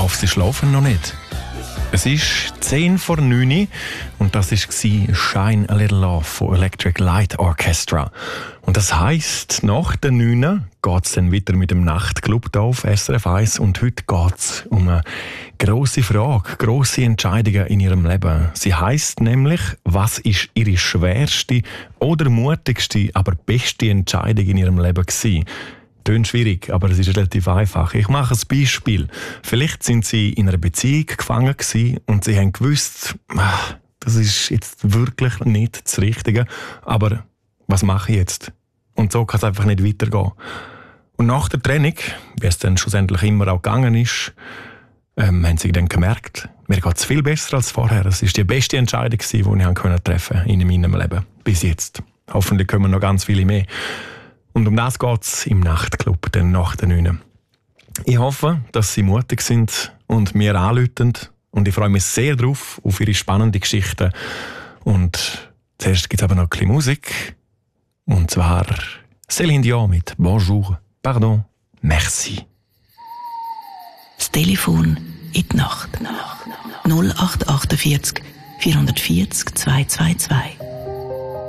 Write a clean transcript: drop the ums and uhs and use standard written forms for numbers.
hoffe, Sie schlafen noch nicht. Es ist 8:50 und das war «Shine a Little Love» von Electric Light Orchestra. Und das heisst, nach der 9 geht es dann wieder mit dem Nachtclub hier auf SRF 1 und heute geht es um eine grosse Frage, grosse Entscheidungen in Ihrem Leben. Sie heisst nämlich, was ist Ihre schwerste oder mutigste, aber beste Entscheidung in Ihrem Leben gewesen? Tönt schwierig, aber es ist relativ einfach. Ich mache ein Beispiel. Vielleicht sind Sie in einer Beziehung gefangen gewesen und Sie haben gewusst, das ist jetzt wirklich nicht das Richtige, aber was mache ich jetzt? Und so kann es einfach nicht weitergehen. Und nach der Trennung, wie es dann schlussendlich immer auch gegangen ist, haben Sie dann gemerkt, mir geht es viel besser als vorher. Es war die beste Entscheidung, die ich treffen konnte in meinem Leben. Bis jetzt. Hoffentlich kommen noch ganz viele mehr. Und um das geht es im Nachtclub, dann nach der 9. Ich hoffe, dass Sie mutig sind und mir anrufen. Und ich freue mich sehr drauf, auf Ihre spannende Geschichten. Und zuerst gibt es aber noch ein bisschen Musik. Und zwar Céline Dion mit «Bonjour, pardon, merci». Das Telefon in die Nacht. 0848 440 222.